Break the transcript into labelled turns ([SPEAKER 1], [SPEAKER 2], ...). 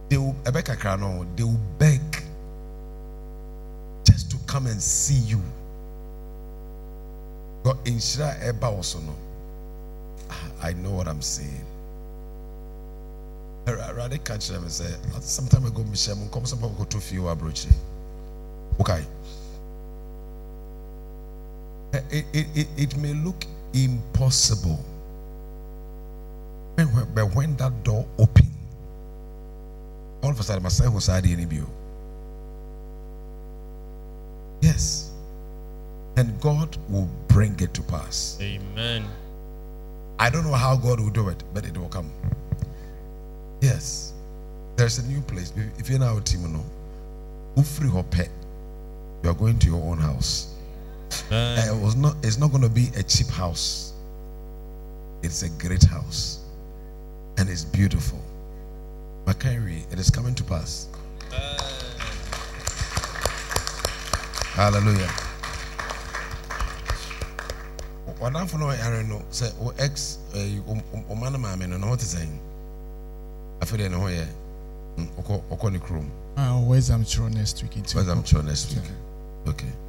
[SPEAKER 1] they will beg just to come and see you. But in Shira Eba also no. I know what I'm saying. I rather catch them and say, some time ago, Michelle, come some go to few abroach. Okay. It may look impossible, but when that door opens, all of a sudden, my son was adding any view. Yes, and God will bring it to pass.
[SPEAKER 2] Amen.
[SPEAKER 1] I don't know how God will do it, but it will come. Yes, there's a new place. If you're now a team, you are going to your own house. It's not going to be a cheap house. It's a great house, and it's beautiful. Makari, it is coming to pass. Hallelujah. What I'm for no, I don't know. Say, ex, Omana Mamma, no, what is saying? I feel in a way. Okoni Chrome.
[SPEAKER 3] Where's I'm sure next week?
[SPEAKER 1] Where's I'm sure next week? Okay.